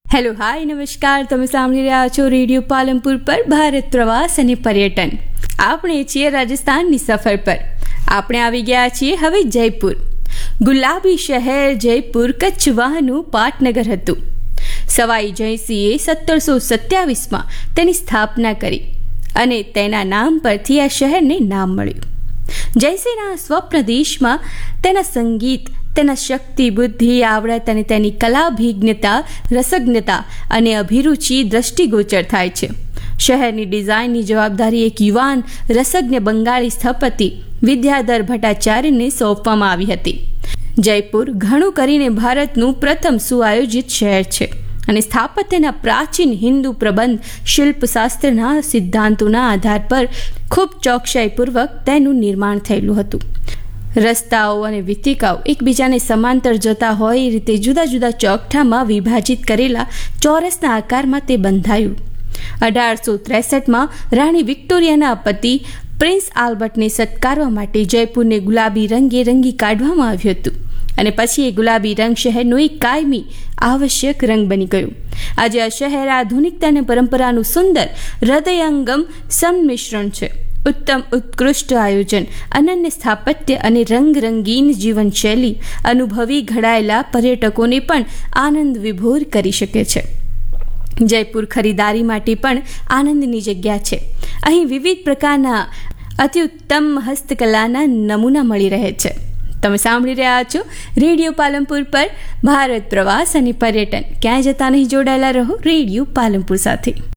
Hello hi નમસ્કાર, તમે સાંભળી રહ્યા છો રેડિયો પાલનપુર પર ભારત પ્રવાસ અને પર્યટન. આપણે છીએ રાજસ્થાનની સફર પર. આપણે આવી ગયા છીએ હવે જયપુર. ગુલાબી શહેર જયપુર કચ્છવાહનું પાટનગર હતું. સવાઈ જયસિંહે 1727માં તેની સ્થાપના કરી અને તેના નામ પરથી આ શહેરને નામ મળ્યું. જયસિંહના સ્વપ્ન દેશમાં તેના સંગીત, તેના શક્તિ, બુદ્ધિ, આવડત અને તેની કલાભિજ્ઞતા, રસજ્ઞતા અને અભિરુચિ દ્રષ્ટિગોચર થાય છે. શહેરની ડિઝાઇનની જવાબદારી એક યુવાન રસજ્ઞ બંગાળી સ્થપતિ વિદ્યાધર ભટ્ટાચાર્યને સોંપવામાં આવી હતી. જયપુર ઘણું કરીને ભારતનું પ્રથમ સુઆયોજિત શહેર છે અને સ્થાપત્યના પ્રાચીન હિન્દુ પ્રબંધ શિલ્પશાસ્ત્રના સિદ્ધાંતોના આધાર પર ખૂબ ચોકસાઈપૂર્વક તેનું નિર્માણ થયેલું હતું. રસ્તાઓ અને વીથિકાઓ એકબીજાને સમાંતર જતા હોય એ રીતે જુદા જુદા ચોકઠામાં વિભાજિત કરેલા ચોરસના આકારમાં તે બંધાયું. 1863માં રાણી વિક્ટોરિયાના પતિ પ્રિન્સ આલ્બર્ટને સત્કારવા માટે જયપુરને ગુલાબી રંગે રંગી કાઢવામાં આવ્યું હતું અને પછી એ ગુલાબી રંગ શહેરનો એક કાયમી આવશ્યક રંગ બની ગયું. આજે આ શહેર આધુનિકતા અને પરંપરાનું સુંદર હૃદયંગમ સંમિશ્રણ છે. ઉત્તમ ઉત્કૃષ્ટ આયોજન, અનન્ય સ્થાપત્ય અને રંગરંગીન જીવનશૈલી અનુભવી ઘડાયેલા પર્યટકોને પણ આનંદ વિભોર કરી શકે છે. જયપુર ખરીદારી માટે પણ આનંદની જગ્યા છે. અહીં વિવિધ પ્રકારના અત્યુત્તમ હસ્તકલાના નમૂના મળી રહે છે. તમે સાંભળી રહ્યા છો રેડિયો પાલનપુર પર ભારત પ્રવાસ અને પર્યટન. ક્યાંય જતા નહીં, જોડાયેલા રહો રેડિયો પાલનપુર સાથે.